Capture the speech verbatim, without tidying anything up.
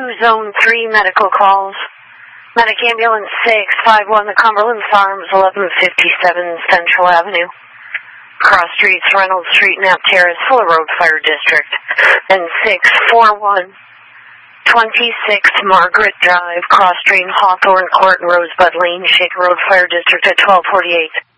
Zone three medical calls. Medic Ambulance six five one, the Cumberland Farms, eleven fifty-seven Central Avenue. Cross Streets, Reynolds Street, Knapp Terrace, Fuller Road Fire District. And six four one, twenty-six Margaret Drive, Cross Street, Hawthorne Court, and Rosebud Lane, Shaker Road Fire District at twelve forty-eight.